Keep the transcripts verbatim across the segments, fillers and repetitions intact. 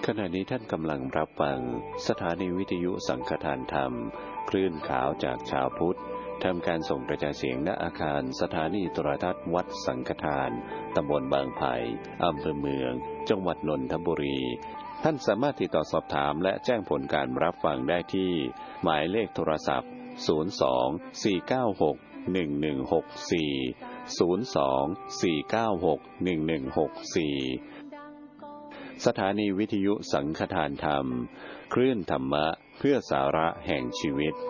ขณะนี้ท่านกำลังรับฟังสถานีวิทยุสังฆทานธรรมคลื่นขาวจากชาวพุทธทำการส่งกระจายเสียงณอาคารสถานีโทรทัศน์วัดสังฆทานตำบลบางไผ่อำเภอเมืองจังหวัดนนทบุรีท่านสามารถติดต่อสอบถามและแจ้งผลการรับฟังได้ที่หมายเลขโทรศัพท์ศูนย์ สอง สี่ เก้า หก หนึ่ง หนึ่ง หก สี่ ศูนย์ สอง สี่ เก้า หก หนึ่ง หนึ่ง หก สี่สถานีวิทยุสังฆทานธรรมคลื่นธรรมะเพื่อสาระแห่งชีวิต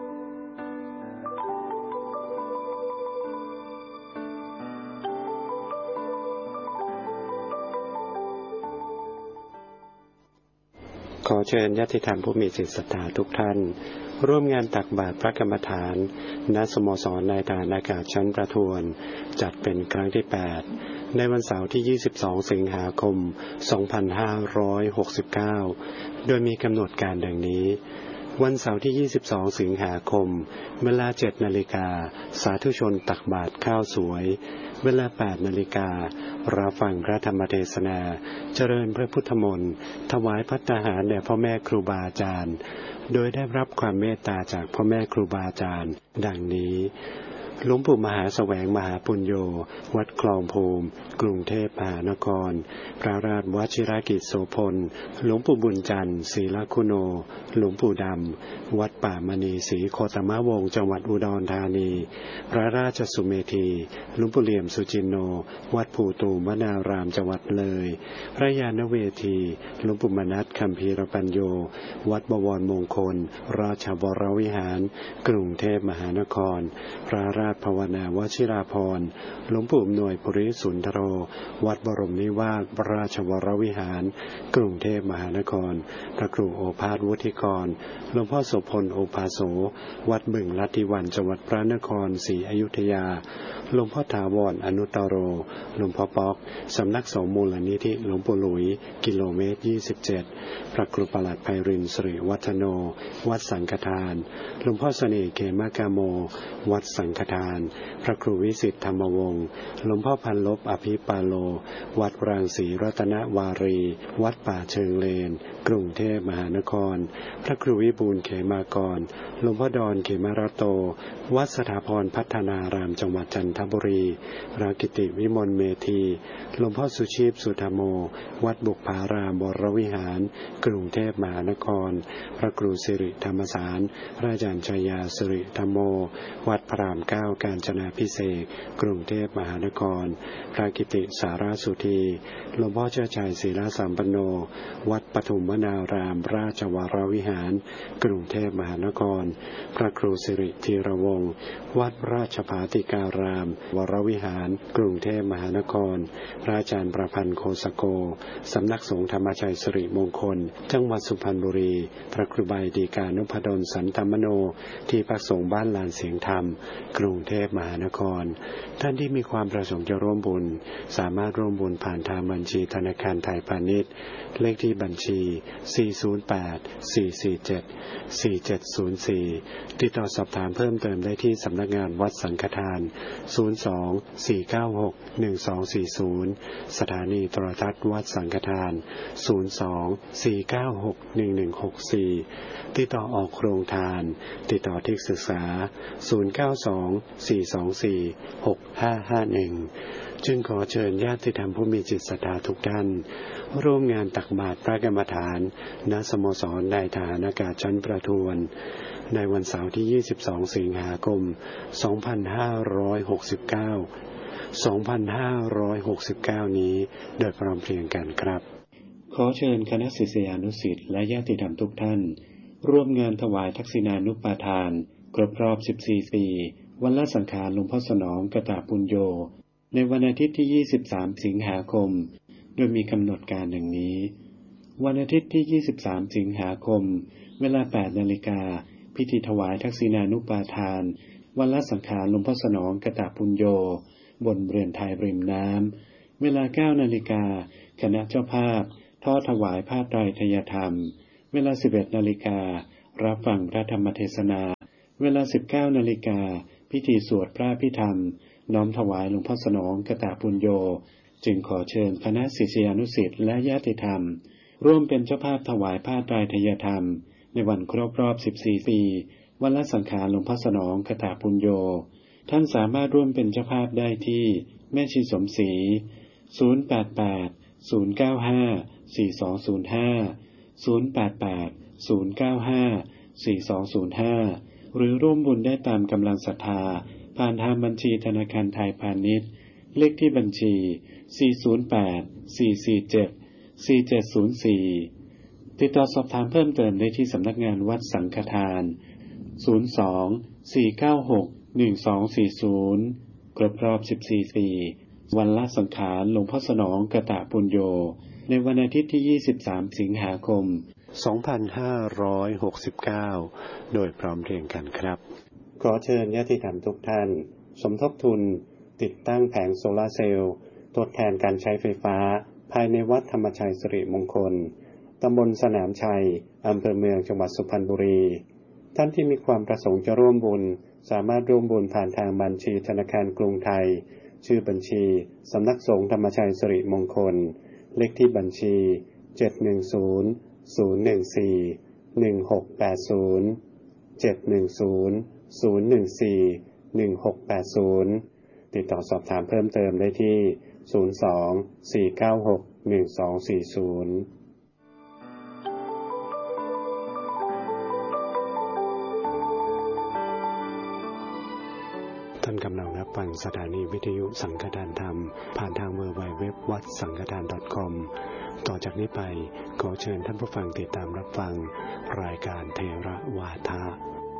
ขอเชิญญาติธรรมผู้มีจิตศรัทธาทุกท่านร่วมงานตักบาตรพระกรรมฐานณสโมสรนายทหารอากาศชั้นประทวนจัดเป็นครั้งที่แปดในวันเสาร์ที่ยี่สิบสองสิงหาคมสองพันห้าร้อยหกสิบเก้าโดยมีกำหนดการดังนี้วันเสาร์ที่ยี่สิบสองสิงหาคมเวลา เจ็ด นาฬิกาสาธุชนตักบาตรข้าวสวยเวลา แปด นาฬิการับฟังพระธรรมเทศนาเจริญพระพุทธมนต์ถวายภัตตาหารแด่พ่อแม่ครูบาอาจารย์โดยได้รับความเมตตาจากพ่อแม่ครูบาอาจารย์ดังนี้หลวงปู่มหาแสวงมหาปุญโญวัดคลองภูมิกรุงเทพมหานครพระราชวชิรกิจโสพลหลวงปู่บุญจันทร์ศรีลคุโนหลวงปู่ดำวัดป่ามณีศรีโคตมวงศ์จังหวัดอุดรธานีพระราชสุเมธีหลวงปู่เหลี่ยมสุจินโนวัดภูตูมวนารามจังหวัดเลยพระยานเวทีหลวงปู่มนัสคัมภีรปัญโยวัดบวรมงคลราชวรวิหารกรุงเทพมหานครพระราชภาวนาวชิราภรณ์หลวงปู่อำนวยปริสุนทโรวัดบรมนิวาสราชวรวิหารกรุงเทพมหานครพระครูโอภาสวุฒิกรหลวงพ่อโสพลโอภาโสวัดบึงลัทธิวันจังหวัดพระนครศรีอยุธยาหลวงพ่อถาวรอนุตตโรหลวงพ่อป๊อกสำนักสงฆ์มูลนิธิหลวงปู่หลุยกิโลเมตรยี่สิบเจ็ดพระครูประหลัดไพรินทร์สิริวัฒโนวัดสังฆทานหลวงพ่อเสน่ห์เขมากาโมวัดสังฆทานพระครูวิสิทธธรรมวงศ์หลวงพ่อพันลบอภิปาโลวัดรังสีรัตนวารีวัดป่าเชิงเลนกรุงเทพมหานครพระครูวิบูลย์เขมากรหลวงพ่อดอนเขมรโตวัดสถาพรพัฒนารามจังหวัดจันทบุรีพระกิติวิมลเมธีหลวงพ่อสุชีพสุธรรมโมวัดบุพารามวรวิหารกรุงเทพมหานครพระครูสิริธรรมสารพระอาจารย์ชยาสิริธรรมโมวัดพระรามเก้ากาญจนาภิเษกกรุงเทพมหานครพระกิติสารสุธีหลวงพ่อเจ้าชายศรีลาสัมปันโนวัดปฐุมวนารามราชวรวิหารกรุงเทพมหานครพระครูสิริธีรวงศ์วัดราชภาติการามวรวิหารกรุงเทพมหานครพระอาจารย์ประพันธ์โคสโกสำนักสงฆ์ธรรมชัยสิริมงคลจังหวัดสุพรรณบุรีพระครูใบดีกานุพดลสันตมโนที่พักสงฆ์บ้านลานเสียงธรรมกรุงเทพมหานครท่านที่มีความประสงค์จะร่วมบุญสามารถร่วมบุญผ่านทางบัญชีธนาคารไทยพาณิชย์เลขที่บัญชีสี่ ศูนย์ แปด สี่ สี่ เจ็ด สี่ เจ็ด ศูนย์ สี่ติดต่อสอบถามเพิ่มเติมได้ที่สำนักงานวัดสังฆทานศูนย์ สอง สี่ เก้า หก หนึ่ง สอง สี่ ศูนย์สถานีโทรทัศน์วัดสังฆทานศูนย์ สอง สี่ เก้า หก หนึ่ง หนึ่ง หก สี่ติดต่อออกโครงทานติดต่อที่ศึกษาศูนย์ เก้า สอง สี่ สอง สี่ หก ห้า ห้า หนึ่งจึงขอเชิญญาติธรรมผู้มีจิตศรัทธาทุกท่านร่วมงานตักบาตรพระกรรมฐานณสโมสรนายทหารอากาศชั้นประทวนในวันเสาร์ที่ยี่สิบสองสิงหาคมสองพันห้าร้อยหกสิบเก้า สองพันห้าร้อยหกสิบเก้านี้โดยพร้อมเพรียงกันครับขอเชิญคณะศิษยานุศิษย์และญาติธรรมทุกท่านร่วมงานถวายทักษิณานุปาทานครบรอบสิบสี่ปีวันละสังขารหลวงพ่อสนองกตปุญโญในวันอาทิตย์ที่ยี่สิบสามสิงหาคมโดยมีกำหนดการดังนี้วันอาทิตย์ที่ยี่สิบสามสิงหาคมเวลา แปด นาฬิกาพิธีถวายทักษิณานุปาทานวันละสังขารหลวงพ่อสนองกตปุญโญบนเรือนไทยริมน้ำเวลา เก้า นาฬิกาคณะเจ้าภาพทอดถวายผ้าไตรทยธรรมเวลา สิบเอ็ด นาฬิการั รับฟังพระธรรมเทศนาเวลา สิบเก้า นาฬิกาพิธีสวดพระพิธรรมน้อมถวายหลวงพ่อสนองกตปุญโญจึงขอเชิญคณะศิษยานุศิษย์และญาติธรรมร่วมเป็นเจ้าภาพถวายผ้าไตรทยธรรมในวันครบรอบสิบสี่ปีวันละสังขารหลวงพ่อสนองคถาปุญโญท่านสามารถร่วมเป็นเจ้าภาพได้ที่แม่ชีสมศรีศูนย์ แปด แปด ศูนย์ เก้า ห้า สี่ สอง ศูนย์ ห้า ศูนย์ แปด แปด ศูนย์ เก้า ห้า สี่ สอง ศูนย์ ห้าหรือร่วมบุญได้ตามกำลังศรัทธาผ่านทางบัญชีธนาคารไทยพาณิชย์เลขที่บัญชีสี่ ศูนย์ แปด สี่ สี่ เจ็ด สี่ เจ็ด ศูนย์ สี่ติดต่อสอบถามเพิ่มเติมได้ที่สำนักงานวัดสังฆทานศูนย์ สอง สี่ เก้า หก หนึ่ง สอง สี่ ศูนย์ครบรอบสิบสี่ปีวันละสังขารหลวงพ่อสนองกตปุญโญในวันอาทิตย์ที่ยี่สิบสามสิงหาคมสองพันห้าร้อยหกสิบเก้าโดยพร้อมเพรียงกันครับขอเชิญญาติธรรมทุกท่านสมทบทุนติดตั้งแผงโซลาร์เซลล์ทดแทนการใช้ไฟฟ้าภายในวัดธรรมชัยสิริมงคลตำบลสนามชัยอำเภอเมืองจังหวัดสุพรรณบุรีท่านที่มีความประสงค์จะร่วมบุญสามารถร่วมบุญผ่านทางบัญชีธนาคารกรุงไทยชื่อบัญชีสำนักสงฆ์ธรรมชัยสิริมงคลเลขที่บัญชีเจ็ด หนึ่ง ศูนย์ ศูนย์ หนึ่ง สี่ หนึ่ง หก แปด ศูนย์ เจ็ด หนึ่ง ศูนย์ ศูนย์ หนึ่ง สี่ หนึ่ง หก แปด ศูนย์ติดต่อสอบถามเพิ่มเติมได้ที่ศูนย์ สอง สี่ เก้า หก หนึ่ง สอง สี่ ศูนย์ท่านกำลังรับฟังสถานีวิทยุสังฆทานธรรมผ่านทาง ดับเบิลยู ดับเบิลยู ดับเบิลยู ดอท วัดสังฆทาน ดอท คอม ต่อจากนี้ไปขอเชิญท่านผู้ฟังติดตามรับฟังรายการเทระวาทะ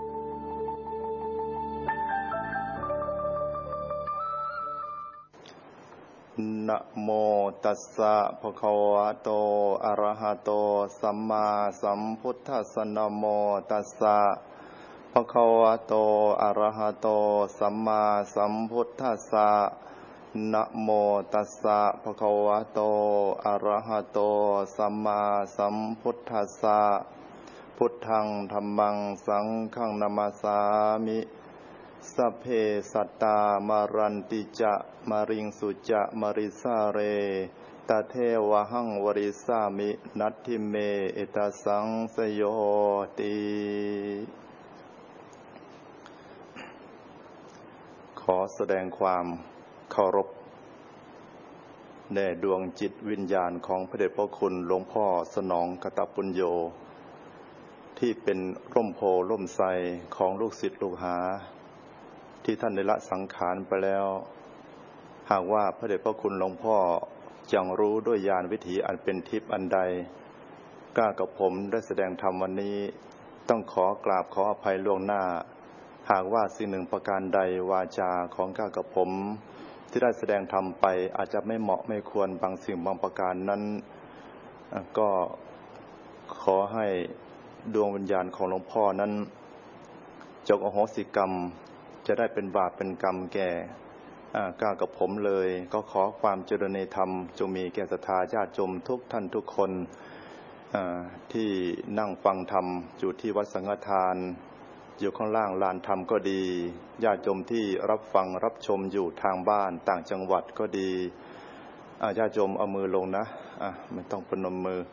นะโมตัสสะภะคะวะโตอะระหะโตสัมมาสัมพุทธัสสะนะโมตัสสะภะคะวะโตอะระหะโตสัมมาสัมพุทธัสสะนะโมตัสสะภะคะวะโตอะระหะโตสัมมาสัมพุทธัสสะพุทธังธัมมังสังฆังนะมาสามิสัพเพสัตตามะรันติจะมะริงสุจะมะริสาเรตเทวะหังวริสามินัตถิเมเอตสังสโยติขอแสดงความเคารพแด่ดวงจิตวิญญาณของพระเดชพระคุณหลวงพ่อสนองกตปุญโญที่เป็นร่มโพล่มไทรของลูกศิษย์ลูกหาที่ท่านได้ละสังขารไปแล้วหากว่าพระเดชพระคุณหลวงพ่อจังรู้ด้วยญาณวิถีอันเป็นทิพย์อันใดกล้ากับผมได้แสดงธรรมวันนี้ต้องขอกราบขออภัยล่วงหน้าหากว่าสิ่งหนึ่งประการใดวาจาของกล้ากับผมที่ได้แสดงธรรมไปอาจจะไม่เหมาะไม่ควรบางสิ่งบางประการนั้นก็ขอให้ดวงวิญญาณของหลวงพ่อนั้นจงอโหสิกรรมจะได้เป็นบาปเป็นกรรมแก่กล้ากับผมเลยก็ขอความเจริญในธรรมจงมีแก่ศรัทธาญาติโยมทุกท่านทุกคนที่นั่งฟังธรรมอยู่ที่วัดสังฆทานอยู่ข้างล่างลานธรรมก็ดีญาติโยมที่รับฟังรับชมอยู่ทางบ้านต่างจังหวัดก็ดีญาติโยมเอามือลงนะไม่ต้องพนมมือ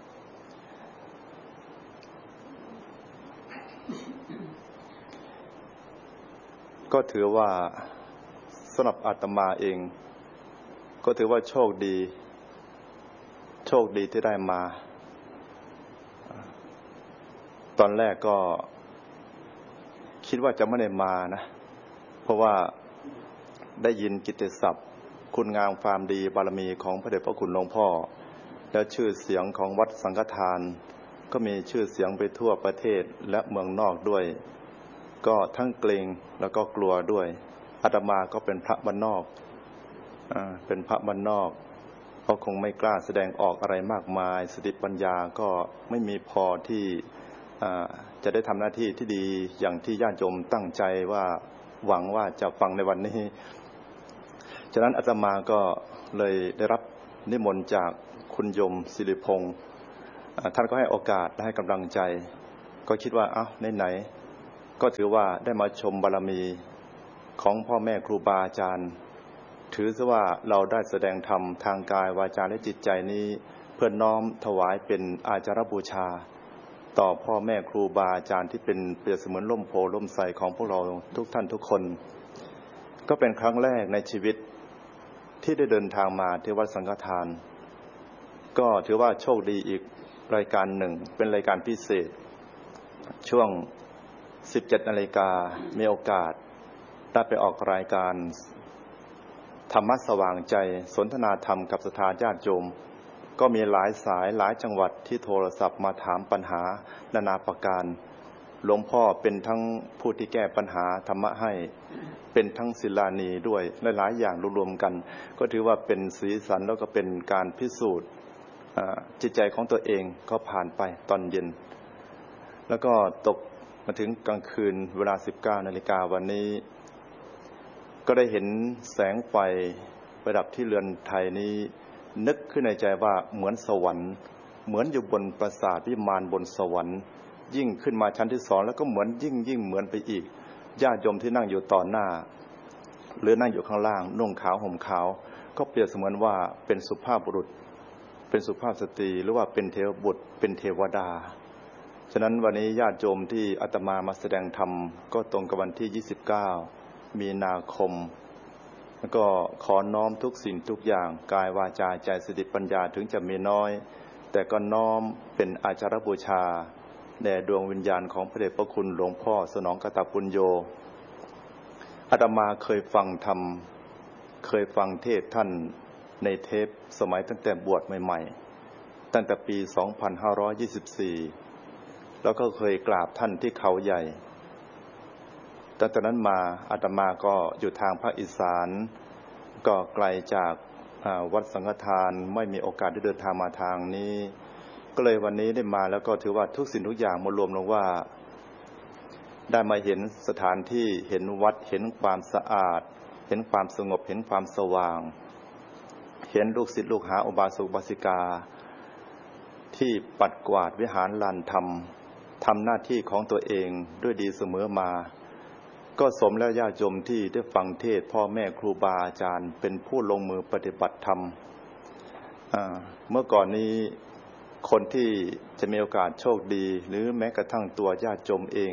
ก็ถือว่าสำหรับอาตมาเองก็ถือว่าโชคดีโชคดีที่ได้มาตอนแรกก็คิดว่าจะไม่ได้มานะเพราะว่าได้ยินกิตติศัพท์คุณงามความดีบารมีของพระเดชพระคุณหลวงพ่อและชื่อเสียงของวัดสังฆทานก็มีชื่อเสียงไปทั่วประเทศและเมืองนอกด้วยก็ทั้งเกรงแล้วก็กลัวด้วยอาตมาก็เป็นพระบ้านนอกอ่าเป็นพระบ้านนอกก็คงไม่กล้าแสดงออกอะไรมากมายสติปัญญาก็ไม่มีพอที่อ่าจะได้ทำหน้าที่ที่ดีอย่างที่ญาติโยมตั้งใจว่าหวังว่าจะฟังในวันนี้ฉะนั้นอาตมาก็เลยได้รับนิมนต์จากคุณโยมศิริพงษ์ท่านก็ให้โอกาสและให้กำลังใจก็คิดว่าอ้าวไหนๆก็ถือว่าได้มาชมบารมีของพ่อแม่ครูบาอาจารย์ถือซะว่าเราได้แสดงธรรมทางกายวาจาและจิตใจนี้เพื่อน้อมถวายเป็นอาจารบูชาต่อพ่อแม่ครูบาอาจารย์ที่เป็นเปรียบเสมือนร่มโพล่มไทรของพวกเราทุกท่านทุกคนก็เป็นครั้งแรกในชีวิตที่ได้เดินทางมาที่วัดสังฆทานก็ถือว่าโชคดีอีกรายการหนึ่งเป็นรายการพิเศษช่วง สิบเจ็ดนาฬิกามีโอกาสได้ไปออกรายการธรรมะสว่างใจสนทนาธรรมกับศรัทธาญาติโยมก็มีหลายสายหลายจังหวัดที่โทรศัพท์มาถามปัญหานานาประการหลวงพ่อเป็นทั้งผู้ที่แก้ปัญหาธรรมะให้เป็นทั้งศิลานีด้วยหลายๆอย่างรวมๆกันก็ถือว่าเป็นสีสันแล้วก็เป็นการพิสูจน์จิตใจของตัวเองก็ผ่านไปตอนเย็นแล้วก็ตกมาถึงกลางคืนเวลา สิบเก้านาฬิกาวันนี้ก็ได้เห็นแสงไฟประดับที่เรือนไทยนี้นึกขึ้นในใจว่าเหมือนสวรรค์เหมือนอยู่บนปราสาทวิมานบนสวรรค์ยิ่งขึ้นมาชั้นที่สองแล้วก็เหมือนยิ่งยิ่งเหมือนไปอีกญาติโยมที่นั่งอยู่ต่อหน้าหรือนั่งอยู่ข้างล่างนุ่งขาวห่มขาวก็เปรียบเสมือนว่าเป็นสุภาพบุรุษเป็นสุภาพสตรีหรือว่าเป็นเทวบุตรเป็นเทวดาฉะนั้นวันนี้ญาติโยมที่อาตมามาแสดงธรรมก็ตรงกับวันที่ยี่สิบเก้ามีนาคมแล้วก็ขอน้อมทุกสิ่งทุกอย่างกายวาจาใจสติปัญญาถึงจะมีน้อยแต่ก็น้อมเป็นอาจารบูชาแด่ดวงวิญญาณของพระเดชพระคุณหลวงพ่อสนองกตปุญโญอาตมาเคยฟังธรรมเคยฟังเทศท่านในเทปสมัยตั้งแต่บวชใหม่ๆตั้งแต่ปี สองพันห้าร้อยยี่สิบสี่ แล้วก็เคยกราบท่านที่เขาใหญ่ตั้งแต่นั้นมาอาตมาก็อยู่ทางภาคอีสานก็ไกลจากวัดสังฆทานไม่มีโอกาสได้เดินทางมาทางนี้ก็เลยวันนี้ได้มาแล้วก็ถือว่าทุกสิ่งทุกอย่างมารวมลงว่าได้มาเห็นสถานที่เห็นวัดเห็นความสะอาดเห็นความสงบเห็นความสว่างเห็นลูกศิษย์ลูกหาอุบาสกอุบาสิกาที่ปัดกวาดวิหารลานธรรมทำหน้าที่ของตัวเองด้วยดีเสมอมาก็สมแล้วญาติโยมที่ได้ฟังเทศพ่อแม่ครูบาอาจารย์เป็นผู้ลงมือปฏิบัติธรรมเมื่อก่อนนี้คนที่จะมีโอกาสโชคดีหรือแม้กระทั่งตัวญาติโยมเอง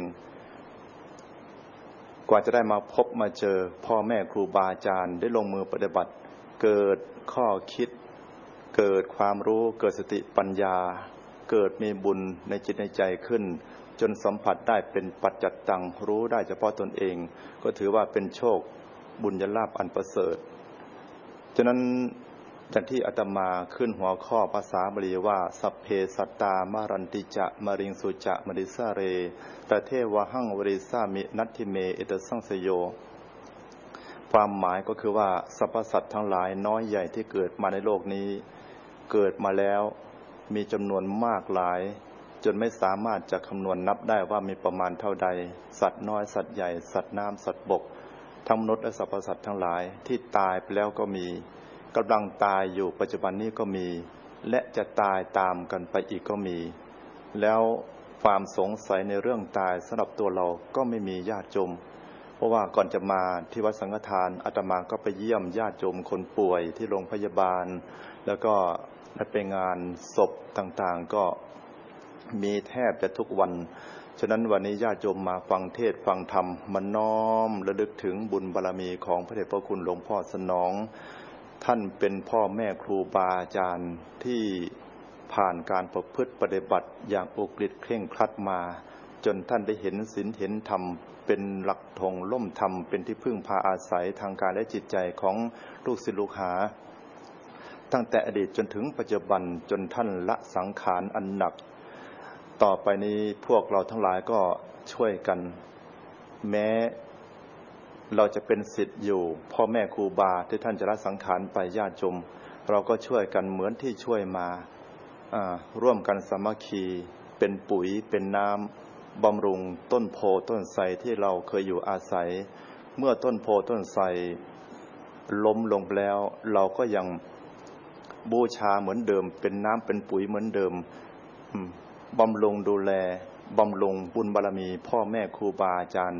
กว่าจะได้มาพบมาเจอพ่อแม่ครูบาอาจารย์ได้ลงมือปฏิบัติเกิดข้อคิดเกิดความรู้เกิดสติปัญญาเกิดมีบุญในจิตในใจขึ้นจนสัมผัสได้เป็นปัจจัตตังรู้ได้เฉพาะตนเองก็ถือว่าเป็นโชคบุญญาลาภอันประเสริฐฉะนั้นจากที่อาตมาขึ้นหัวข้อภาษาบาลีว่าสัพเพสัตตามารันติจะมาริงสุจะมริสาเรตเทวะหังวริสามินัตถิเมเอตสังสโยความหมายก็คือว่าสรรพสัตว์ทั้งหลายน้อยใหญ่ที่เกิดมาในโลกนี้เกิดมาแล้วมีจำนวนมากหลายจนไม่สามารถจะคำนวณนับได้ว่ามีประมาณเท่าใดสัตว์น้อยสัตว์ใหญ่สัตว์น้ำสัตว์บกทั้งมนุษย์และสรรพสัตว์ทั้งหลายที่ตายไปแล้วก็มีกำลังตายอยู่ปัจจุบันนี้ก็มีและจะตายตามกันไปอีกก็มีแล้วความสงสัยในเรื่องตายสำหรับตัวเราก็ไม่มีญาติโยมเพราะว่าก่อนจะมาที่วัดสังฆทานอาตมาก็ไปเยี่ยมญาติโยมคนป่วยที่โรงพยาบาลแล้วก็ได้ไปงานศพต่างๆก็มีแทบจะทุกวันฉะนั้นวันนี้ญาติโยมมาฟังเทศฟังธรรมมันน้อมระลึกถึงบุญบารมีของพระเดชพระคุณหลวงพ่อสนองท่านเป็นพ่อแม่ครูบาอาจารย์ที่ผ่านการประพฤติปฏิบัติอย่างอุกฤษเคร่งครัดมาจนท่านได้เห็นศีลเห็นธรรมเป็นหลักธงล่มธรรมเป็นที่พึ่งพาอาศัยทางกายและจิตใจของลูกศิษย์ลูกหาตั้งแต่อดีตจนถึงปัจจุบันจนท่านละสังขารอันหนักต่อไปนี้พวกเราทั้งหลายก็ช่วยกันแม้เราจะเป็นศิษย์อยู่พ่อแม่ครูบาที่ท่านจะละสังขารไปญาติโยมเราก็ช่วยกันเหมือนที่ช่วยมาร่วมกันสามัคคีเป็นปุ๋ยเป็นน้ำบำรุงต้นโพต้นไทรที่เราเคยอยู่อาศัยเมื่อต้นโพต้นไทรล้มลงแล้วเราก็ยังบูชาเหมือนเดิมเป็นน้ำเป็นปุ๋ยเหมือนเดิมบำรุงดูแลบำรุงบุญบารมีพ่อแม่ครูบาอาจารย์